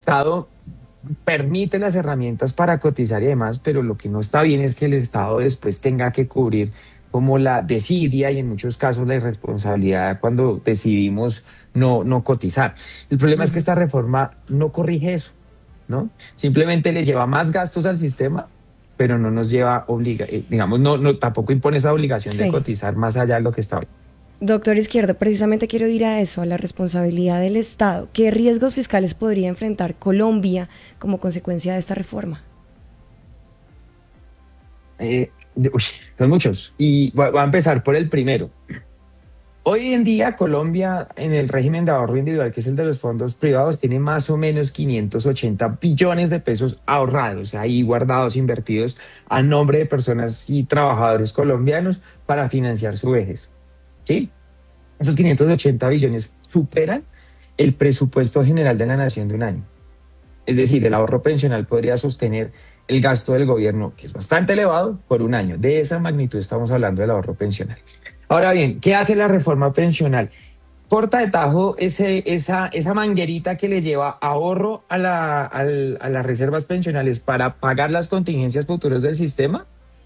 Estado permite las herramientas para cotizar y demás, pero lo que no está bien es que el Estado después tenga que cubrir como la desidia y en muchos casos la irresponsabilidad cuando decidimos no cotizar. El problema es que Ujú. esta reforma no corrige eso, ¿no? Simplemente le lleva más gastos al sistema, pero no nos lleva digamos, tampoco impone esa obligación de Sí. cotizar más allá de lo que está hoy. Doctor Izquierdo, precisamente quiero ir a eso, a la responsabilidad del Estado. ¿Qué riesgos fiscales podría enfrentar Colombia como consecuencia de esta reforma? Uy, son muchos. Y voy a empezar por el primero. Hoy en día Colombia en el régimen de ahorro individual, que es el de los fondos privados, tiene más o menos 580 billones de pesos ahorrados, ahí guardados, invertidos a nombre de personas y trabajadores colombianos para financiar su vejez. ¿Sí? Esos 580 billones superan el presupuesto general de la nación de un año. Es decir, el ahorro pensional podría sostener el gasto del gobierno, que es bastante elevado, por un año. De esa magnitud estamos hablando del ahorro pensional. Ahora bien, ¿qué hace la reforma pensional? Corta de tajo esa manguerita que le lleva ahorro a las reservas pensionales para pagar las contingencias futuras del sistema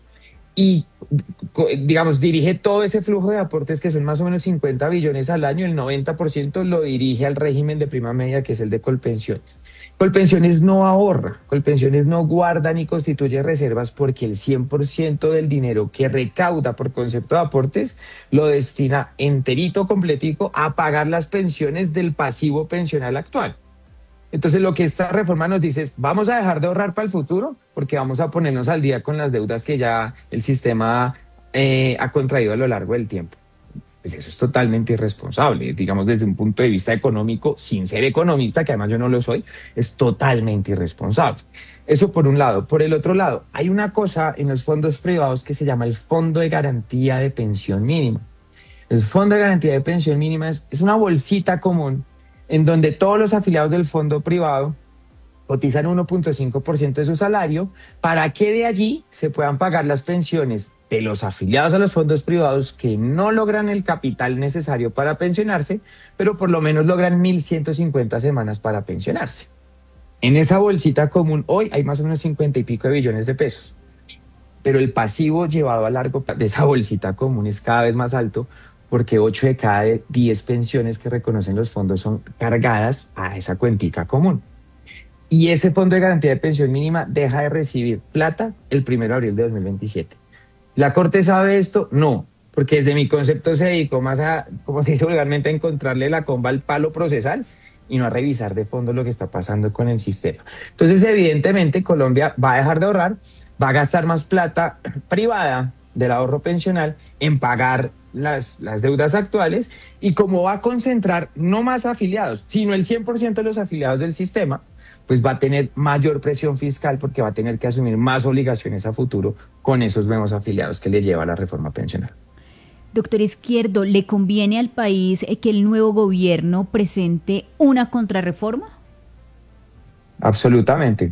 y, digamos, dirige todo ese flujo de aportes que son más o menos 50 billones al año, el 90% lo dirige al régimen de prima media, que es el de Colpensiones. Colpensiones no ahorra, Colpensiones no guarda ni constituye reservas porque el 100% del dinero que recauda por concepto de aportes lo destina enterito, completico, a pagar las pensiones del pasivo pensional actual. Entonces, lo que esta reforma nos dice es, vamos a dejar de ahorrar para el futuro porque vamos a ponernos al día con las deudas que ya el sistema ha contraído a lo largo del tiempo. Pues eso es totalmente irresponsable, digamos desde un punto de vista económico, sin ser economista, que además yo no lo soy, es totalmente irresponsable. Eso por un lado. Por el otro lado, hay una cosa en los fondos privados que se llama el Fondo de Garantía de Pensión Mínima. El Fondo de Garantía de Pensión Mínima es una bolsita común en donde todos los afiliados del fondo privado cotizan 1.5% de su salario para que de allí se puedan pagar las pensiones de los afiliados a los fondos privados que no logran el capital necesario para pensionarse, pero por lo menos logran 1.150 semanas para pensionarse. En esa bolsita común hoy hay más o menos 50 y pico de billones de pesos, pero el pasivo llevado a largo plazo de esa bolsita común es cada vez más alto porque 8 de cada 10 pensiones que reconocen los fondos son cargadas a esa cuentica común. Y ese fondo de garantía de pensión mínima deja de recibir plata el 1 de abril de 2027. ¿La Corte sabe esto? No, porque desde mi concepto se dedicó más a, como se dice vulgarmente, a encontrarle la comba al palo procesal y no a revisar de fondo lo que está pasando con el sistema. Entonces, evidentemente, Colombia va a dejar de ahorrar, va a gastar más plata privada del ahorro pensional en pagar las deudas actuales y como va a concentrar no más afiliados, sino el 100% de los afiliados del sistema, pues va a tener mayor presión fiscal porque va a tener que asumir más obligaciones a futuro con esos nuevos afiliados que le lleva la reforma pensional. Doctor Izquierdo, ¿le conviene al país que el nuevo gobierno presente una contrarreforma? Absolutamente.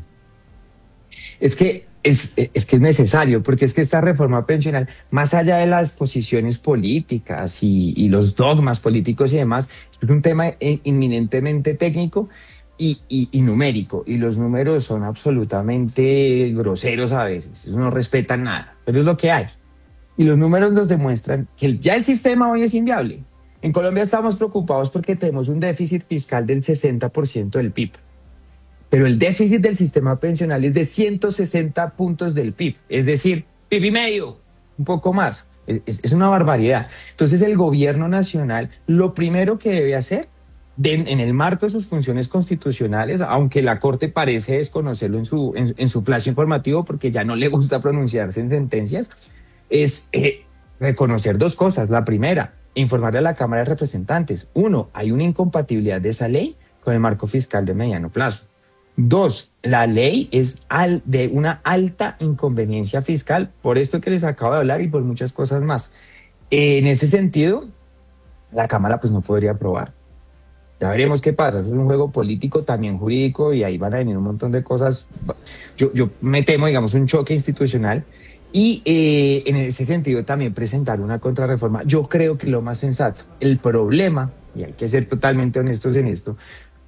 Es que es necesario, porque es que esta reforma pensional, más allá de las posiciones políticas y los dogmas políticos y demás, es un tema inminentemente técnico y numérico, y los números son absolutamente groseros a veces, no respetan nada, pero es lo que hay. Y los números nos demuestran que ya el sistema hoy es inviable. En Colombia estamos preocupados porque tenemos un déficit fiscal del 60% del PIB, pero el déficit del sistema pensional es de 160 puntos del PIB, es decir, PIB y medio, un poco más. Es una barbaridad. Entonces el gobierno nacional lo primero que debe hacer en el marco de sus funciones constitucionales, aunque la Corte parece desconocerlo en su flash informativo porque ya no le gusta pronunciarse en sentencias, es reconocer dos cosas. La primera, informarle a la Cámara de Representantes. Uno, hay una incompatibilidad de esa ley con el marco fiscal de mediano plazo. Dos, la ley es de una alta inconveniencia fiscal, por esto que les acabo de hablar y por muchas cosas más. En ese sentido, la Cámara pues no podría aprobar. Ya veremos qué pasa. Es un juego político, también jurídico, y ahí van a venir un montón de cosas. Yo me temo, digamos, un choque institucional. Y en ese sentido también presentar una contrarreforma. Yo creo que lo más sensato. El problema, y hay que ser totalmente honestos en esto,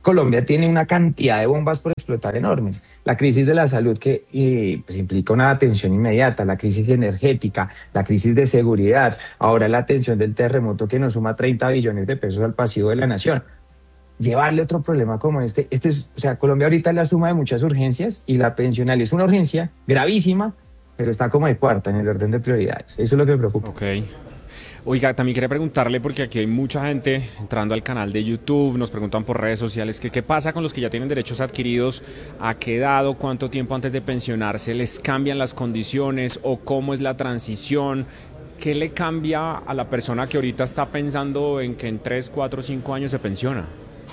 Colombia tiene una cantidad de bombas por explotar enormes. La crisis de la salud que pues implica una atención inmediata, la crisis energética, la crisis de seguridad, ahora la atención del terremoto que nos suma 30 billones de pesos al pasivo de la nación. Llevarle otro problema como este es, o sea, Colombia ahorita es la suma de muchas urgencias y la pensional es una urgencia gravísima, pero está como de cuarta en el orden de prioridades. Eso es lo que me preocupa. Ok. Oiga, también quería preguntarle, porque aquí hay mucha gente entrando al canal de YouTube, nos preguntan por redes sociales, que qué pasa con los que ya tienen derechos adquiridos, a qué edad o cuánto tiempo antes de pensionarse les cambian las condiciones o cómo es la transición, qué le cambia a la persona que ahorita está pensando en que en 3, 4, 5 años se pensiona.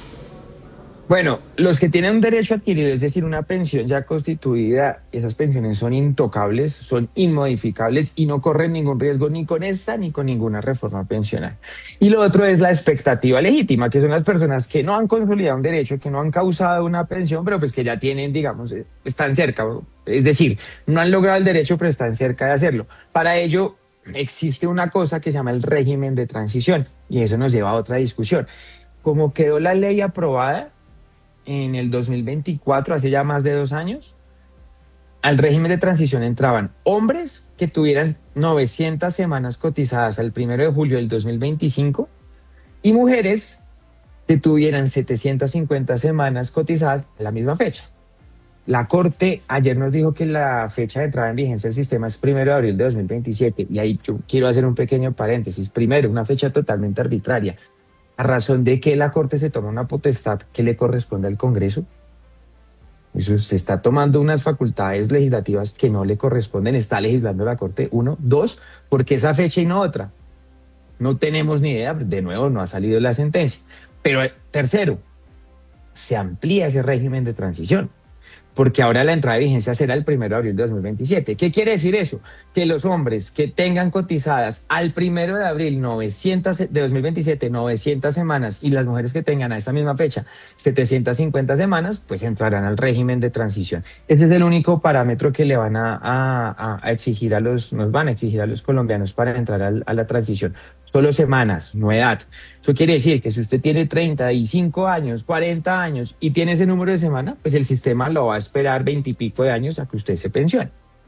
Bueno, los que tienen un derecho adquirido, es decir, una pensión ya constituida, esas pensiones son intocables, son inmodificables y no corren ningún riesgo ni con esta ni con ninguna reforma pensional. Y lo otro es la expectativa legítima, que son las personas que no han consolidado un derecho, que no han causado una pensión, pero pues que ya tienen, digamos, están cerca, es decir, no han logrado el derecho, pero están cerca de hacerlo. Para ello existe una cosa que se llama el régimen de transición y eso nos lleva a otra discusión. Como quedó la ley aprobada en el 2024, hace ya más de 2 años, al régimen de transición entraban hombres que tuvieran 900 semanas cotizadas al 1 de julio del 2025 y mujeres que tuvieran 750 semanas cotizadas a la misma fecha. La Corte ayer nos dijo que la fecha de entrada en vigencia del sistema es 1 de abril de 2027 y ahí yo quiero hacer un pequeño paréntesis. Primero, una fecha totalmente arbitraria. ¿A razón de que la Corte se toma una potestad que le corresponde al Congreso? Eso se está tomando unas facultades legislativas que no le corresponden, está legislando la Corte. 1, 2, porque esa fecha y no otra. No tenemos ni idea, de nuevo no ha salido la sentencia. Pero tercero, se amplía ese régimen de transición, porque ahora la entrada de vigencia será el 1 de abril de 2027. ¿Qué quiere decir eso? Que los hombres que tengan cotizadas al 1 de abril 900 de 2027, 900 semanas, y las mujeres que tengan a esa misma fecha 750 semanas, pues entrarán al régimen de transición. Ese es el único parámetro que le van a exigir nos van a exigir a los colombianos para entrar a la transición. Solo semanas, no edad. Eso quiere decir que si usted tiene 35 años, 40 años y tiene ese número de semana, pues el sistema lo va a esperar 20 y pico de años a que usted se pensione.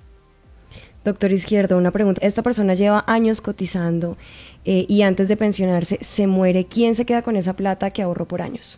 Doctor Izquierdo, una pregunta. Esta persona lleva años cotizando y antes de pensionarse se muere. ¿Quién se queda con esa plata que ahorró por años?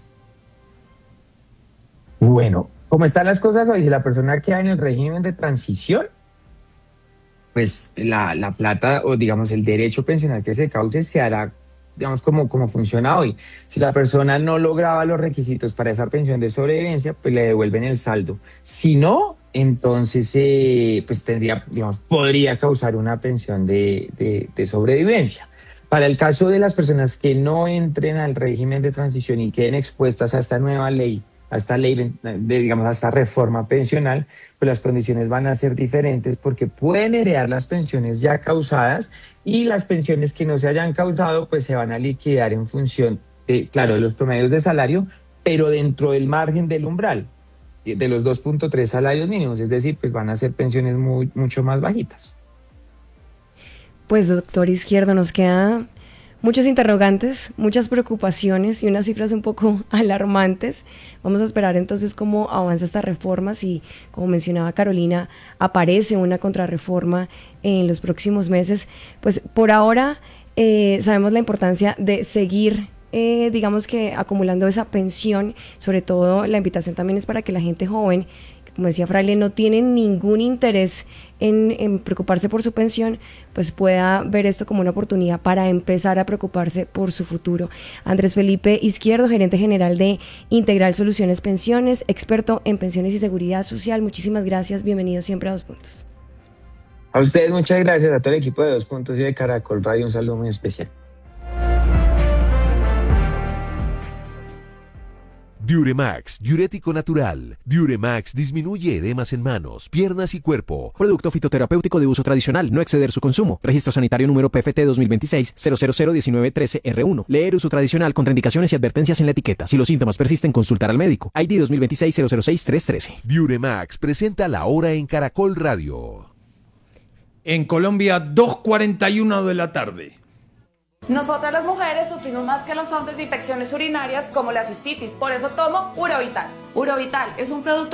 Bueno, como están las cosas hoy, si la persona queda en el régimen de transición, pues la plata o digamos el derecho pensional que se cause se hará, digamos, como funciona hoy. Si la persona no lograba los requisitos para esa pensión de sobrevivencia, pues le devuelven el saldo. Si no, entonces pues podría causar una pensión de sobrevivencia. Para el caso de las personas que no entren al régimen de transición y queden expuestas a esta nueva ley, a esta ley, a esta reforma pensional, pues las condiciones van a ser diferentes porque pueden heredar las pensiones ya causadas y las pensiones que no se hayan causado pues se van a liquidar en función de los promedios de salario, pero dentro del margen del umbral de los 2.3 salarios mínimos, es decir, pues van a ser pensiones mucho más bajitas. Pues doctor Izquierdo, nos queda muchos interrogantes, muchas preocupaciones y unas cifras un poco alarmantes. Vamos a esperar entonces cómo avanza esta reforma, si, como mencionaba Carolina, aparece una contrarreforma en los próximos meses. Pues por ahora sabemos la importancia de seguir acumulando esa pensión. Sobre todo la invitación también es para que la gente joven, como decía Fraile, no tiene ningún interés en preocuparse por su pensión, pues pueda ver esto como una oportunidad para empezar a preocuparse por su futuro. Andrés Felipe Izquierdo, gerente general de Integral Soluciones Pensiones, experto en pensiones y seguridad social, muchísimas gracias, bienvenido siempre a 2 Puntos. A ustedes muchas gracias, a todo el equipo de 2 Puntos y de Caracol Radio, un saludo muy especial. Diuremax, diurético natural. Diuremax disminuye edemas en manos, piernas y cuerpo. Producto fitoterapéutico de uso tradicional, no exceder su consumo. Registro sanitario número PFT 2026-0001913R1. Leer uso tradicional, contraindicaciones y advertencias en la etiqueta. Si los síntomas persisten, consultar al médico. ID 2026-006-313. Diuremax presenta la hora en Caracol Radio. En Colombia, 2:41 de la tarde. Nosotras las mujeres sufrimos más que los hombres de infecciones urinarias como la cistitis, por eso tomo Urovital. Urovital es un producto